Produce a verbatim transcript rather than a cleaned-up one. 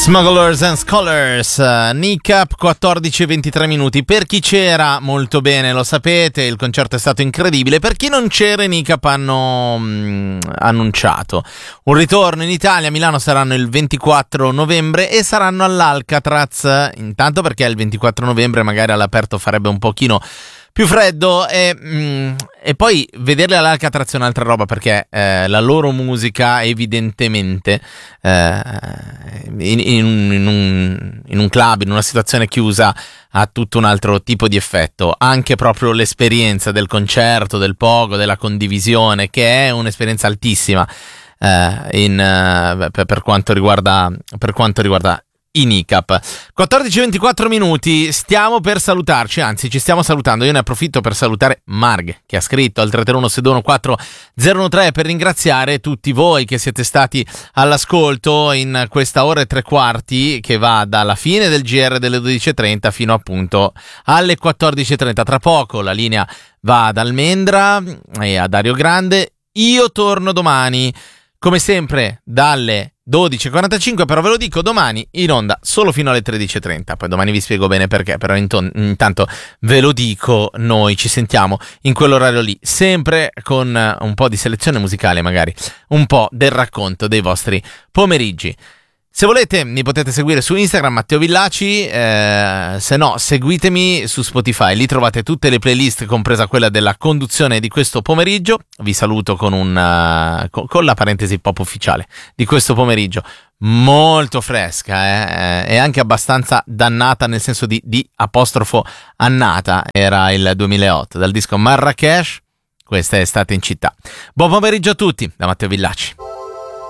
Smugglers and Scholars, uh, Nick Up, quattordici e ventitré minuti. Per chi c'era, molto bene, lo sapete, il concerto è stato incredibile. Per chi non c'era, i Nick Up hanno mh, annunciato un ritorno in Italia. A Milano saranno il ventiquattro novembre e saranno all'Alcatraz. Intanto perché il ventiquattro novembre magari all'aperto farebbe un pochino più freddo e, mm, e poi vederli all'Alcatraz è un'altra roba, perché eh, la loro musica evidentemente eh, in, in, un, in, un, in un club, in una situazione chiusa, ha tutto un altro tipo di effetto. Anche proprio l'esperienza del concerto, del pogo, della condivisione, che è un'esperienza altissima eh, in, eh, per, per quanto riguarda per quanto riguarda i Nick Up. quattordici e ventiquattro minuti, stiamo per salutarci, anzi ci stiamo salutando. Io ne approfitto per salutare Marg, che ha scritto al tre tre uno sei due uno quattro zero uno tre, per ringraziare tutti voi che siete stati all'ascolto in questa ora e tre quarti che va dalla fine del G R delle dodici e trenta fino appunto alle quattordici e trenta. Tra poco la linea va ad Almendra e a Dario Grande. Io torno domani come sempre dalle dodici e quarantacinque, però ve lo dico, domani in onda solo fino alle tredici e trenta, poi domani vi spiego bene perché, però inton- intanto ve lo dico, noi ci sentiamo in quell'orario lì, sempre con un po' di selezione musicale, magari un po' del racconto dei vostri pomeriggi. Se volete mi potete seguire su Instagram, Matteo Villaci, eh, se no seguitemi su Spotify, lì trovate tutte le playlist, compresa quella della conduzione di questo pomeriggio. Vi saluto con, un, uh, con, con la parentesi pop ufficiale di questo pomeriggio, molto fresca eh, e anche abbastanza dannata, nel senso di, di apostrofo annata, era il duemilaotto, dal disco Marrakesh, questa è Estate in città. Buon pomeriggio a tutti da Matteo Villaci.